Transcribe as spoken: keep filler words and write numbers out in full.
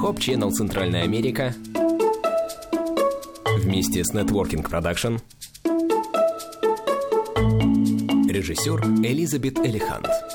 Hope Channel Центральная Америка вместе с Networking Production. Режиссер Элизабет Элихант.